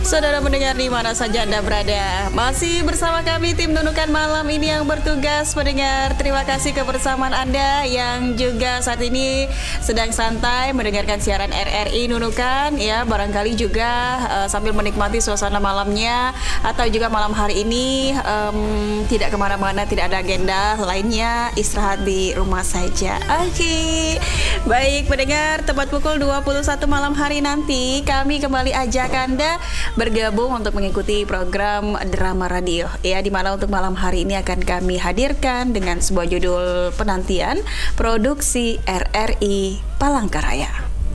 Saudara mendengar di mana saja Anda berada, masih bersama kami tim Nunukan Malam ini yang bertugas mendengar. Terima kasih kebersamaan Anda yang juga saat ini sedang santai mendengarkan siaran RRI Nunukan ya, barangkali juga sambil menikmati suasana malamnya atau juga malam hari ini tidak kemana-mana, tidak ada agenda lainnya, istirahat di rumah saja. Oke. Baik pendengar, tepat pukul 21 malam hari nanti kami kembali ajak Anda bergabung untuk mengikuti program drama radio ya, di mana untuk malam hari ini akan kami hadirkan dengan sebuah judul penantian produksi RRI Palangkaraya.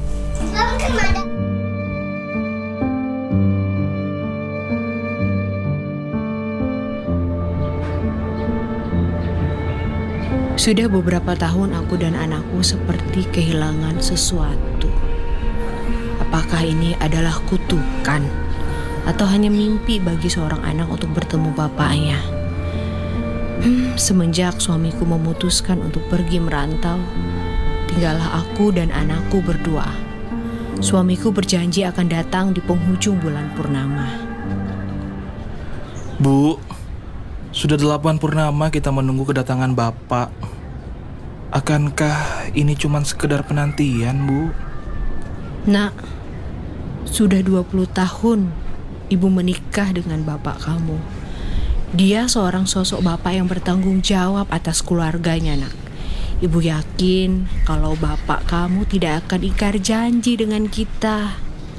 Sudah beberapa tahun aku dan anakku seperti kehilangan sesuatu. Apakah ini adalah kutukan atau hanya mimpi bagi seorang anak untuk bertemu bapaknya? Semenjak suamiku memutuskan untuk pergi merantau, tinggallah aku dan anakku berdua. Suamiku berjanji akan datang di penghujung bulan purnama. Bu, sudah 8 purnama kita menunggu kedatangan Bapak. Akankah ini cuma sekedar penantian, Bu? Nak, sudah 20 tahun Ibu menikah dengan bapak kamu. Dia seorang sosok bapak yang bertanggung jawab atas keluarganya, Nak. Ibu yakin kalau bapak kamu tidak akan ingkar janji dengan kita.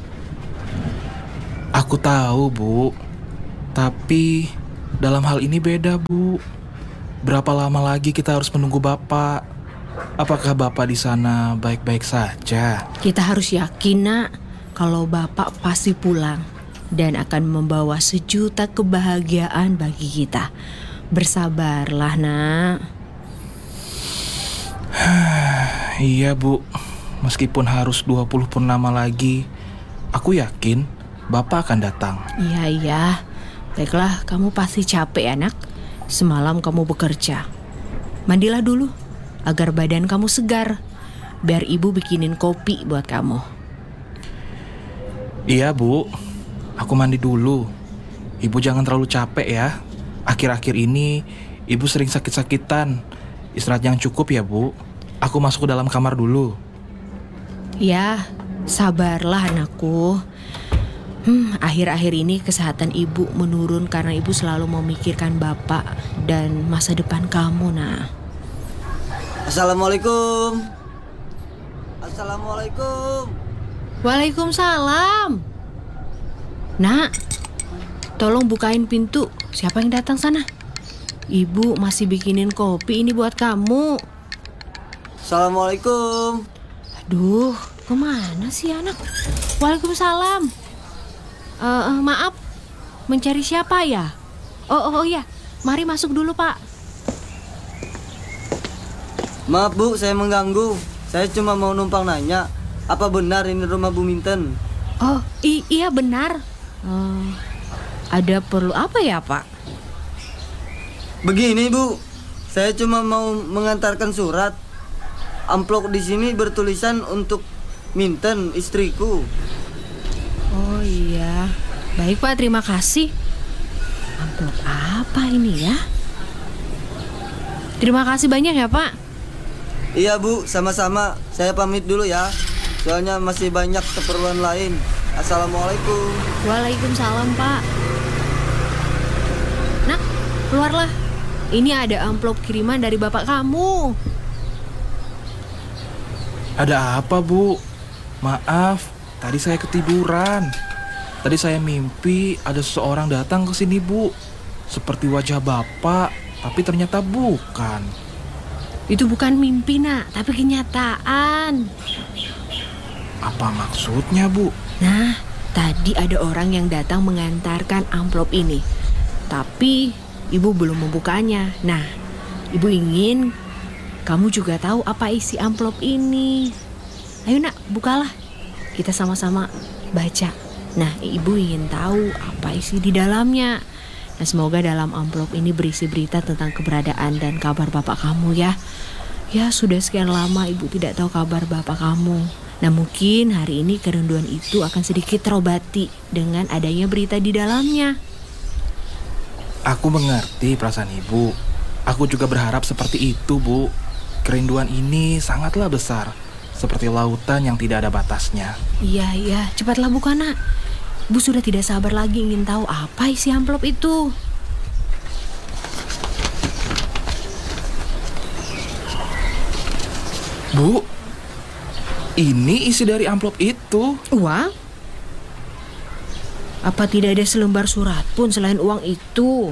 Aku tahu, Bu. Tapi dalam hal ini beda, Bu. Berapa lama lagi kita harus menunggu Bapak? Apakah Bapak di sana baik-baik saja? Kita harus yakin, Nak, kalau bapak pasti pulang dan akan membawa sejuta kebahagiaan bagi kita. Bersabarlah, Nak. Iya, Bu. Meskipun harus 20 purnama lagi, aku yakin Bapak akan datang. Iya. Baiklah, kamu pasti capek, anak. Semalam kamu bekerja. Mandilah dulu agar badan kamu segar. Biar ibu bikinin kopi buat kamu. Iya, Bu. Aku mandi dulu. Ibu jangan terlalu capek ya. Akhir-akhir ini Ibu sering sakit-sakitan. Istirahat yang cukup ya, Bu. Aku masuk ke dalam kamar dulu. Ya, sabarlah anakku. Akhir-akhir ini kesehatan ibu menurun karena ibu selalu memikirkan bapak dan masa depan kamu, Nak. Assalamualaikum. Assalamualaikum. Waalaikumsalam. Nak, tolong bukain pintu. Siapa yang datang sana? Ibu masih bikinin kopi ini buat kamu. Assalamualaikum. Aduh, kemana sih anak? Waalaikumsalam. Maaf, mencari siapa ya? Oh iya, mari masuk dulu, Pak. Maaf, Bu, saya mengganggu. Saya cuma mau numpang nanya, apa benar ini rumah Bu Minten? Oh, iya benar. Ada perlu apa ya, Pak? Begini, Bu. Saya cuma mau mengantarkan surat. Amplop di sini bertulisan untuk Minten, istriku. Oh iya. Baik, Pak, terima kasih. Amplop apa ini ya? Terima kasih banyak ya, Pak. Iya, Bu, sama-sama. Saya pamit dulu ya. Soalnya masih banyak keperluan lain. Assalamualaikum. Waalaikumsalam, Pak. Nak, keluarlah. Ini ada amplop kiriman dari bapak kamu. Ada apa, Bu? Maaf, tadi saya ketiduran. Tadi saya mimpi ada seseorang datang ke sini, Bu. Seperti wajah Bapak, tapi ternyata bukan. Itu bukan mimpi, Nak, tapi kenyataan. Apa maksudnya, Bu? Nah, tadi ada orang yang datang mengantarkan amplop ini. Tapi ibu belum membukanya. Nah, ibu ingin kamu juga tahu apa isi amplop ini. Ayo, Nak, bukalah. Kita sama-sama baca. Nah, ibu ingin tahu apa isi di dalamnya. Nah, semoga dalam amplop ini berisi berita tentang keberadaan dan kabar bapak kamu ya. Ya, sudah sekian lama ibu tidak tahu kabar bapak kamu. Nah mungkin hari ini kerinduan itu akan sedikit terobati dengan adanya berita di dalamnya. Aku mengerti perasaan ibu. Aku juga berharap seperti itu, Bu. Kerinduan ini sangatlah besar, seperti lautan yang tidak ada batasnya. Iya, cepatlah buka nak. Bu sudah tidak sabar lagi ingin tahu apa isi amplop itu. Bu, ini isi dari amplop itu. Uang? Apa tidak ada selembar surat pun selain uang itu?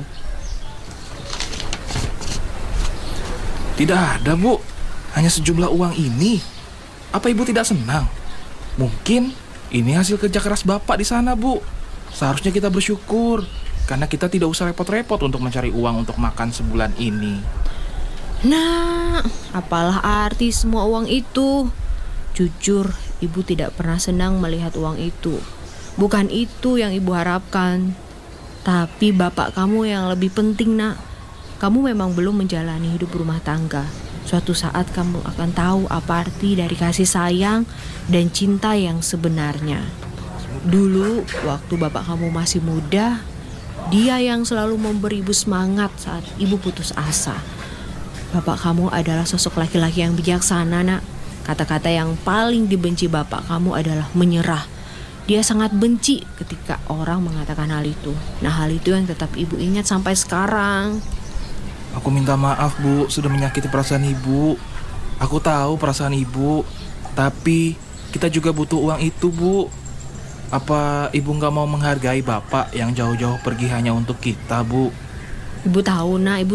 Tidak ada, Bu. Hanya sejumlah uang ini. Apa ibu tidak senang? Mungkin ini hasil kerja keras Bapak di sana, Bu. Seharusnya kita bersyukur, karena kita tidak usah repot-repot untuk mencari uang untuk makan sebulan ini. Nah, apalah arti semua uang itu? Jujur, ibu tidak pernah senang melihat uang itu. Bukan itu yang ibu harapkan. Tapi bapak kamu yang lebih penting, nak. Kamu memang belum menjalani hidup rumah tangga. Suatu saat kamu akan tahu apa arti dari kasih sayang dan cinta yang sebenarnya. Dulu, waktu bapak kamu masih muda, dia yang selalu memberi ibu semangat saat ibu putus asa. Bapak kamu adalah sosok laki-laki yang bijaksana, nak. Kata-kata yang paling dibenci bapak kamu adalah menyerah. Dia sangat benci ketika orang mengatakan hal itu. Nah, hal itu yang tetap ibu ingat sampai sekarang. Aku minta maaf, Bu, sudah menyakiti perasaan ibu. Aku tahu perasaan ibu, tapi kita juga butuh uang itu, Bu. Apa ibu nggak mau menghargai bapak yang jauh-jauh pergi hanya untuk kita, Bu? Ibu tahu, nak, ibu